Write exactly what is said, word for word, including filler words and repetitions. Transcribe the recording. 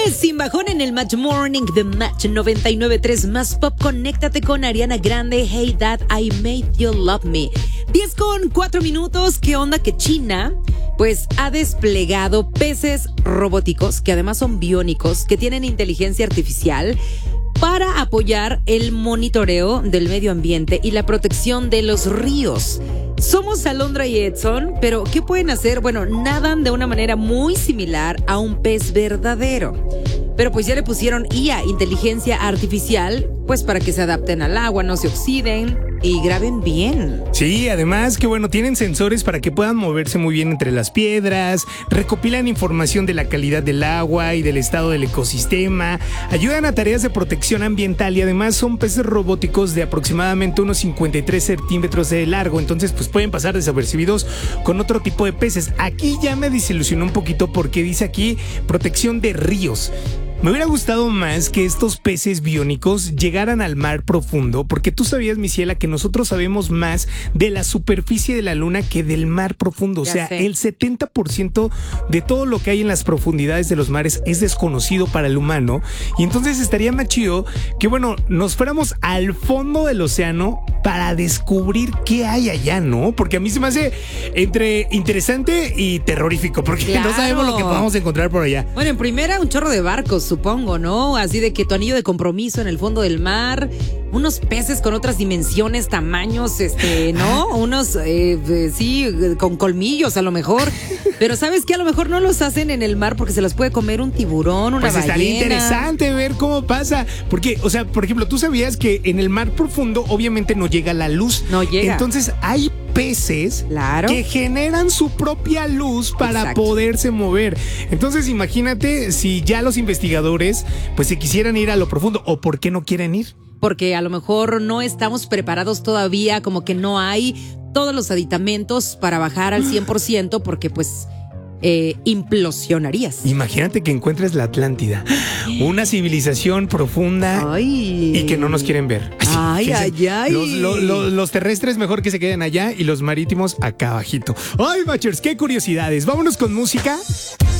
Sin bajón en el Match Morning de Match noventa y nueve punto tres más pop. Conéctate con Ariana Grande. Hey Dad, I made you love me. diez con cuatro minutos. ¿Qué onda que China pues ha desplegado peces robóticos que además son biónicos, que tienen inteligencia artificial para apoyar el monitoreo del medio ambiente y la protección de los ríos? Somos Alondra y Edson, pero ¿qué pueden hacer? Bueno, nadan de una manera muy similar a un pez verdadero. Pero pues ya le pusieron I A, inteligencia artificial, pues para que se adapten al agua, no se oxiden y graben bien. Sí, además que bueno, tienen sensores para que puedan moverse muy bien entre las piedras, recopilan información de la calidad del agua y del estado del ecosistema, ayudan a tareas de protección ambiental y además son peces robóticos de aproximadamente unos cincuenta y tres centímetros de largo, entonces pues pueden pasar desapercibidos con otro tipo de peces. Aquí ya me desilusionó un poquito porque dice aquí protección de ríos. Me hubiera gustado más que estos peces biónicos llegaran al mar profundo, porque tú sabías, mi ciela, que nosotros sabemos más de la superficie de la luna que del mar profundo. O Ya sea, sé. el setenta por ciento de todo lo que hay en las profundidades de los mares es desconocido para el humano. Y entonces estaría más chido que, bueno, nos fuéramos al fondo del océano para descubrir qué hay allá, ¿no? Porque a mí se me hace entre interesante y terrorífico, porque Claro. no sabemos lo que podamos encontrar por allá. Bueno, en primera, un chorro de barcos, supongo, ¿no? Así de que tu anillo de compromiso en el fondo del mar, unos peces con otras dimensiones, tamaños, este, ¿no? Unos, eh, eh, sí, con colmillos a lo mejor. Pero ¿sabes qué? A lo mejor no los hacen en el mar porque se los puede comer un tiburón, una Pues ballena. estaría interesante ver cómo pasa. Porque, o sea, por ejemplo, tú sabías que en el mar profundo obviamente no llega la luz. No llega. Entonces hay peces Claro. que generan su propia luz para Exacto. poderse mover. Entonces imagínate si ya los investigadores pues se quisieran ir a lo profundo, o por qué no quieren ir. Porque a lo mejor no estamos preparados todavía, como que no hay todos los aditamentos para bajar al cien por ciento, porque pues eh, implosionarías. Imagínate que encuentres la Atlántida, una civilización profunda. Ay. Y que no nos quieren ver. Ay, Que se- ay, ay. Los, lo- lo- los terrestres mejor que se queden allá y los marítimos acá abajito. Ay, Bachers, qué curiosidades. Vámonos con música.